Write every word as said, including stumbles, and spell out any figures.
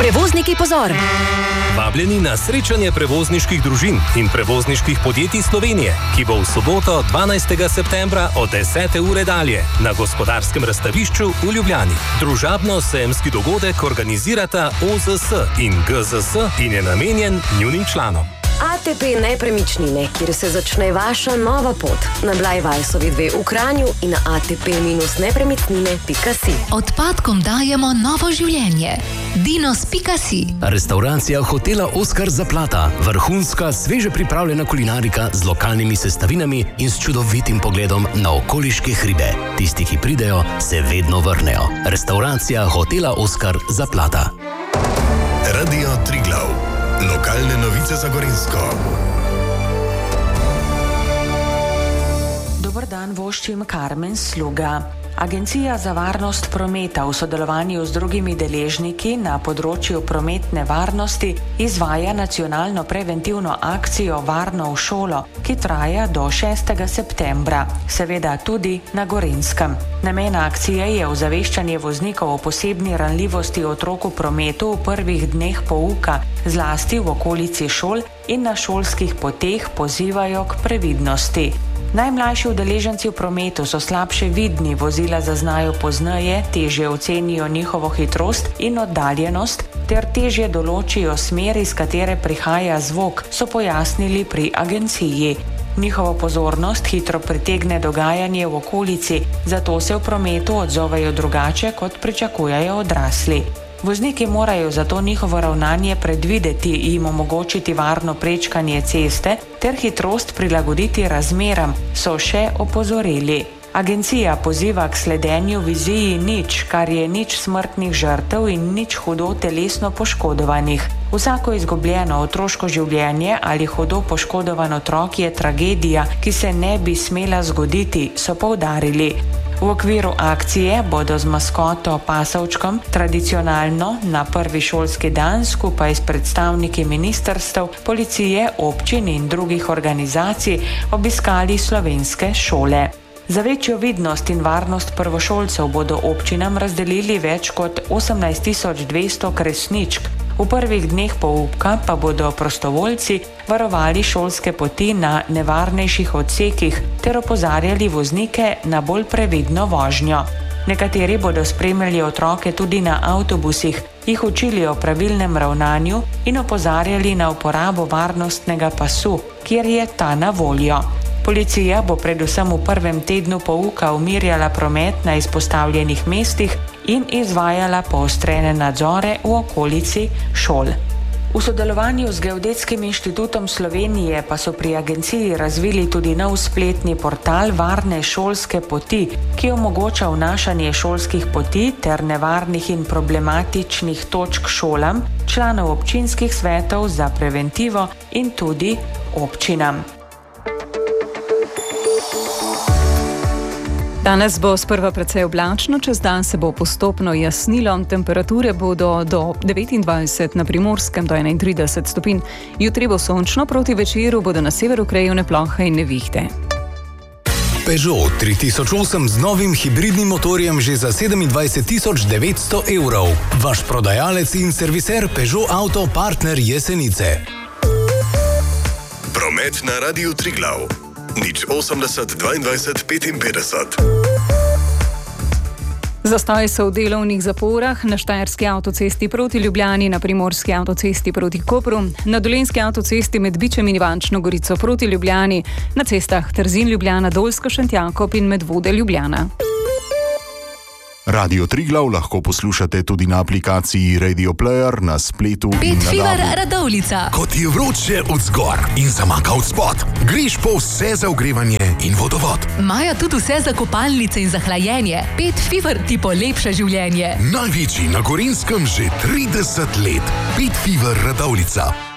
Prevozniki pozor! Vabljeni na srečanje prevozniških družin in prevozniških podjetij Slovenije, ki bo v soboto dvanajstega septembra od desete ure dalje na Gospodarskem razstavišču v Ljubljani. Družabno-sejemski dogodek organizirata O Z S in G Z S in je namenjen njunim članom. A T P Nepremičnine, kjer se začne vaša nova pot. Na Blajvajsovi dve v Kranju in na a t p nepremičnine pika si. Odpadkom dajemo novo življenje. Dinos pika si. Restauracija hotela Oskar Zaplata. Vrhunska, sveže pripravljena kulinarika z lokalnimi sestavinami in s čudovitim pogledom na okoliške hribe. Tisti, ki pridejo, se vedno vrnejo. Restauracija hotela Oskar Zaplata. Radio Triglav. Lokalne novice za Gorenjsko. Dober dan, voščim Karmen Sluga. Agencija za varnost prometa v sodelovanju z drugimi deležniki na področju prometne varnosti izvaja nacionalno preventivno akcijo Varno v šolo, ki traja do šestega septembra, seveda tudi na Gorenjskem. Namen akcije je ozaveščanje voznikov o posebni ranljivosti otrok v prometu v prvih dneh pouka, zlasti v okolici šol in na šolskih poteh pozivajo k previdnosti. Najmlajši udeleženci v prometu so slabše vidni, vozila zaznajo pozneje, težje ocenijo njihovo hitrost in oddaljenost ter težje določijo smer, iz katere prihaja zvok, so pojasnili pri agenciji. Njihovo pozornost hitro pritegne dogajanje v okolici, zato se v prometu odzovejo drugače, kot pričakujejo odrasli. Vozniki morajo zato njihovo ravnanje predvideti, jim omogočiti varno prečkanje ceste ter hitrost prilagoditi razmeram, so še opozorili. Agencija poziva k sledenju viziji nič, kar je nič smrtnih žrtev in nič hudo telesno poškodovanih. Vsako izgubljeno otroško življenje ali hudo poškodovan otrok je tragedija, ki se ne bi smela zgoditi, so poudarili. V okviru akcije bodo z maskoto Pasovčkom tradicionalno na prvi šolski dan skupaj s predstavniki ministrstev, policije, občin in drugih organizacij obiskali slovenske šole. Za večjo vidnost in varnost prvošolcev bodo občinam razdelili več kot osemnajst tisoč dvesto kresničk. V prvih dneh pouka pa bodo prostovoljci varovali šolske poti na nevarnejših odsekih ter opozarjali voznike na bolj previdno vožnjo. Nekateri bodo spremljali otroke tudi na avtobusih, jih učili o pravilnem ravnanju in opozarjali na uporabo varnostnega pasu, kjer je ta na voljo. Policija bo predvsem v prvem tednu pouka umirjala promet na izpostavljenih mestih in izvajala poostrene nadzore v okolici šol. V sodelovanju z Geodetskim inštitutom Slovenije pa so pri agenciji razvili tudi nov spletni portal Varne šolske poti, ki omogoča vnašanje šolskih poti ter nevarnih in problematičnih točk šolam, članov občinskih svetov za preventivo in tudi občinam. Danes bo sprva precej oblačno, čez dan se bo postopno jasnilo, temperature bodo do devetindvajset na Primorskem do enaintrideset stopinj. Jutri bo sončno, proti večeru bodo na severu krajevne plohe in nevihte. Peugeot tri tisoč osem z novim hibridnim motorjem že za sedemindvajset tisoč devetsto evrov. Vaš prodajalec in serviser Peugeot Auto Partner Jesenice. Promet na Radiu Triglav. Nič osemdeset dvaindvajset petinpetdeset. Zastoji so v delovnih zaporah na Štajerski avtocesti proti Ljubljani, na Primorski avtocesti proti Kopru, na Dolenjski avtocesti med Bičem in Ivančno Gorico proti Ljubljani, na cestah Trzin Ljubljana, Dolsko Šentjakov in Medvode Ljubljana. Radio Triglav lahko poslušate tudi na aplikaciji Radio Player, na spletu in na Petfiber Radovljica. Kot je vroče od zgor in zamaka od spod, greš po vse za ogrevanje in vodovod. Imajo tudi vse za kopalnice in za hlajenje. Petfiber ti polepša življenje. Največji na Gorenjskem že trideset let. Petfiber Radovljica.